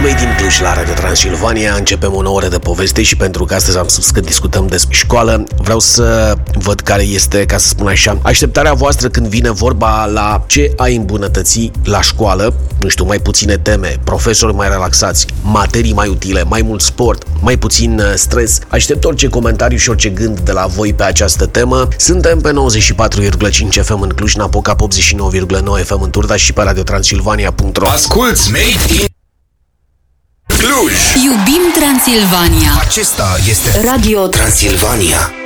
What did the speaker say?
Made in Cluj la Radio Transilvania. Începem o nouă oră de poveste și pentru că astăzi am spus că discutăm despre școală, vreau să văd care este, ca să spun așa, așteptarea voastră când vine vorba la ce ai îmbunătăți la școală. Nu știu, mai puține teme, profesori mai relaxați, materii mai utile, mai mult sport, mai puțin stres. Aștept orice comentariu și orice gând de la voi pe această temă. Suntem pe 94,5 FM în Cluj-Napoca, 89,9 FM în Turda și pe radiotransilvania.ro. Asculți Made in Cluj. Iubim Transilvania. Acesta este Radio Transilvania.